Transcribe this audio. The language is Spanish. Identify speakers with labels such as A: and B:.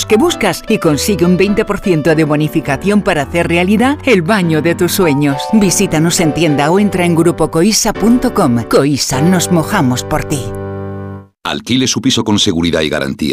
A: los que buscas y consigue un 20% de bonificación para hacer realidad el baño de tus sueños. Visítanos en tienda o entra en grupocoisa.com. Coisa, nos mojamos por ti.
B: Alquile su piso con seguridad y garantía.